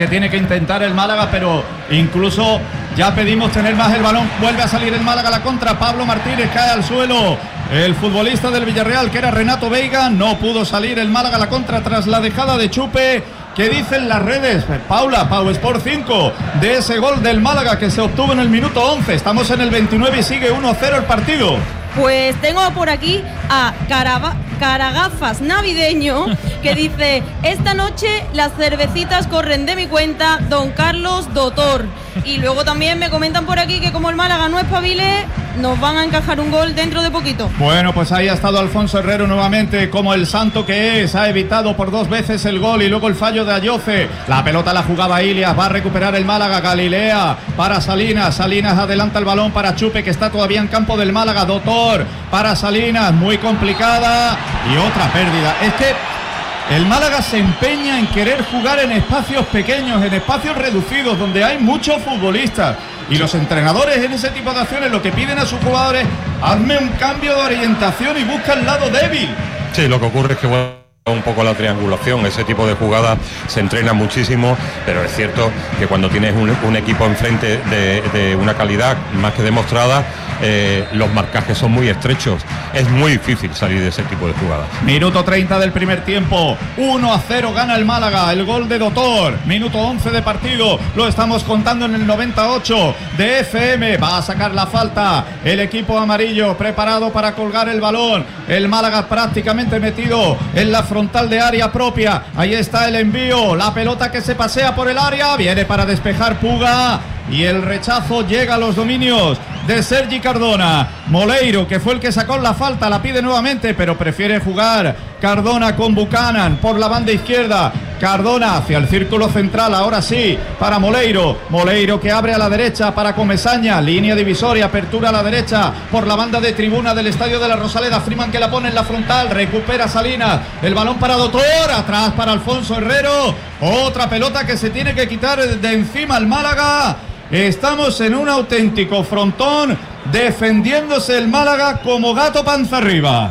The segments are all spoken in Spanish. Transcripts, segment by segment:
que tiene que intentar el Málaga, pero incluso ya pedimos tener más el balón. Vuelve a salir el Málaga a la contra. Pablo Martínez cae al suelo. El futbolista del Villarreal, que era Renato Veiga, no pudo salir el Málaga a la contra tras la dejada de Chupe. ¿Qué dicen las redes, Paula, Pau Sport 5, de ese gol del Málaga que se obtuvo en el minuto 11? Estamos en el 29 y sigue 1-0 el partido. Pues tengo por aquí a Caragafas Navideño, que dice: esta noche las cervecitas corren de mi cuenta, don Carlos Dotor. Y luego también me comentan por aquí que como el Málaga no espabile, nos van a encajar un gol dentro de poquito. Bueno, pues ahí ha estado Alfonso Herrero nuevamente, como el santo que es. Ha evitado por 2 veces el gol y luego el fallo de Ayoce. La pelota la jugaba Ilias, va a recuperar el Málaga. Galilea para Salinas. Salinas adelanta el balón para Chupe, que está todavía en campo del Málaga. Dotor para Salinas, muy complicada. Y otra pérdida. Es que el Málaga se empeña en querer jugar en espacios pequeños, en espacios reducidos, donde hay muchos futbolistas. Y los entrenadores en ese tipo de acciones lo que piden a sus jugadores: hazme un cambio de orientación y busca el lado débil. Sí, lo que ocurre es que un poco la triangulación, ese tipo de jugadas se entrena muchísimo, pero es cierto que cuando tienes un equipo enfrente de una calidad más que demostrada, los marcajes son muy estrechos, es muy difícil salir de ese tipo de jugadas. Minuto 30 del primer tiempo, 1-0 gana el Málaga, el gol de Dotor. Minuto 11 de partido, lo estamos contando en el 98 de FM. Va a sacar la falta el equipo amarillo, preparado para colgar el balón. El Málaga prácticamente metido en la frontal de área propia. Ahí está el envío, la pelota que se pasea por el área, viene para despejar Puga, y el rechazo llega a los dominios de Sergi Cardona. Moleiro, que fue el que sacó la falta, la pide nuevamente, pero prefiere jugar Cardona con Buchanan por la banda izquierda. Cardona hacia el círculo central, ahora sí, para Moleiro. Moleiro que abre a la derecha para Comesaña, línea divisoria, apertura a la derecha por la banda de tribuna del Estadio de la Rosaleda. Freeman que la pone en la frontal, recupera Salinas, el balón para Dotor, atrás para Alfonso Herrero. Otra pelota que se tiene que quitar de encima el Málaga. Estamos en un auténtico frontón, defendiéndose el Málaga como gato panza arriba.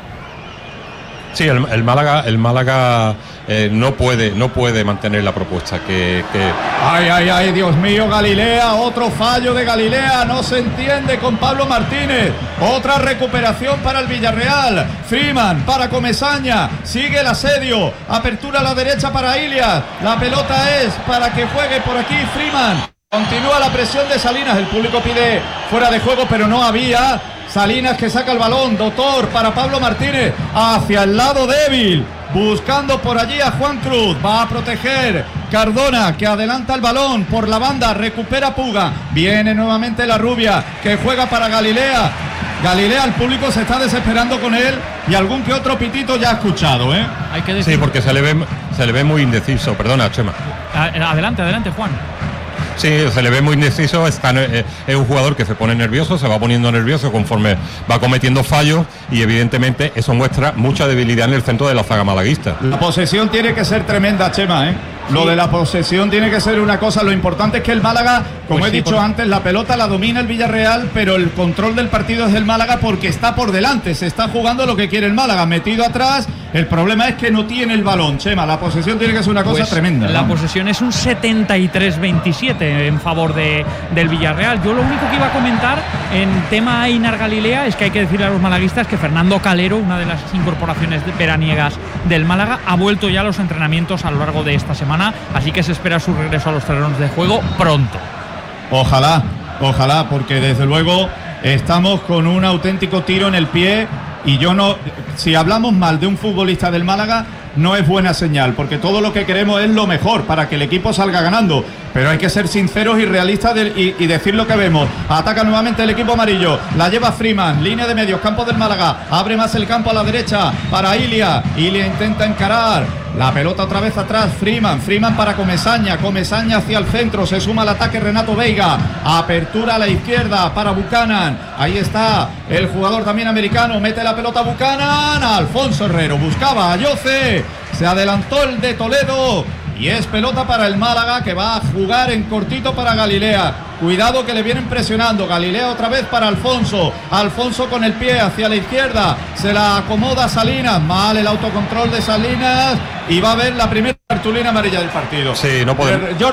Sí, el Málaga no puede mantener la propuesta que... Ay, Dios mío, Galilea, otro fallo de Galilea, no se entiende con Pablo Martínez. Otra recuperación para el Villarreal. Freeman para Comesaña, sigue el asedio, apertura a la derecha para Ilias. La pelota es para que juegue por aquí Freeman. Continúa la presión de Salinas, el público pide fuera de juego, pero no había. Salinas que saca el balón, Dotor para Pablo Martínez, hacia el lado débil, buscando por allí a Juan Cruz, va a proteger Cardona, que adelanta el balón por la banda, recupera Puga, viene nuevamente la rubia, que juega para Galilea. Galilea, el público se está desesperando con él y algún que otro pitito ya ha escuchado, ¿eh? Hay que decir... Sí, porque se le ve muy indeciso, perdona, Chema. Adelante, Juan. Sí, se le ve muy indeciso, es un jugador que se pone nervioso, se va poniendo nervioso conforme va cometiendo fallos, y evidentemente eso muestra mucha debilidad en el centro de la zaga malaguista. La posesión tiene que ser tremenda, Chema, ¿eh? Lo de la posesión tiene que ser una cosa. Lo importante es que el Málaga, como he dicho antes, la pelota la domina el Villarreal, pero el control del partido es del Málaga porque está por delante, se está jugando lo que quiere el Málaga, metido atrás. El problema es que no tiene el balón, Chema. La posesión tiene que ser una cosa tremenda. La posesión es un 73-27 en favor del Villarreal. Yo lo único que iba a comentar en tema Einar Galilea es que hay que decirle a los malaguistas que Fernando Calero, una de las incorporaciones veraniegas del Málaga, ha vuelto ya a los entrenamientos a lo largo de esta semana. Así que se espera su regreso a los terrenos de juego pronto. Ojalá, porque desde luego estamos con un auténtico tiro en el pie, y si hablamos mal de un futbolista del Málaga, no es buena señal, porque todo lo que queremos es lo mejor para que el equipo salga ganando, pero hay que ser sinceros y realistas y decir lo que vemos. Ataca nuevamente el equipo amarillo, la lleva Freeman, línea de medios, campo del Málaga, abre más el campo a la derecha para Ilia intenta encarar, la pelota otra vez atrás, Freeman para Comesaña hacia el centro, se suma al ataque Renato Veiga, apertura a la izquierda para Buchanan, ahí está el jugador también americano, mete la pelota Buchanan, Alfonso Herrero buscaba a Yoce, se adelantó el de Toledo, y es pelota para el Málaga, que va a jugar en cortito para Galilea. Cuidado que le vienen presionando. Galilea otra vez para Alfonso con el pie hacia la izquierda, se la acomoda Salinas, mal el autocontrol de Salinas, y va a haber la primera cartulina amarilla del partido. Sí, no podemos.